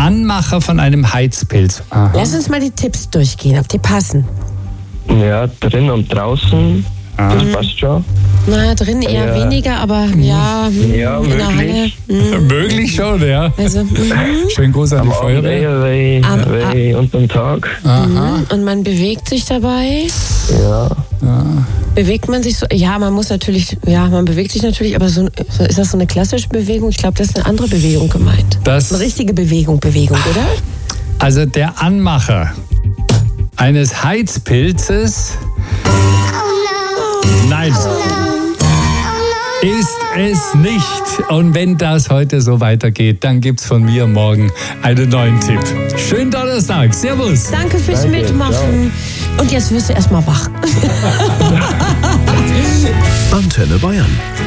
Anmacher von einem Heizpilz. Aha. Lass uns mal die Tipps durchgehen, ob die passen. Ja, drin und draußen, das passt schon. Na, drin eher weniger, aber ja, Ja, in der Halle. möglich. Möglich schon, ja. Also, Schönen Gruß an die Feuerwehr. Weh unterm Tag. und man bewegt sich dabei. Ja. Bewegt man sich so? Ja, man muss natürlich, man bewegt sich natürlich, aber so, ist das so eine klassische Bewegung? Ich glaube, das ist eine andere Bewegung gemeint. Eine richtige Bewegung, oder? Also der Anmacher eines Heizpilzes, nein, ist es nicht. Und wenn das heute so weitergeht, dann gibt's von mir morgen einen neuen Tipp. Schönen Donnerstag. Servus. Danke fürs Mitmachen. Und jetzt wirst du erstmal wach. Antenne Bayern.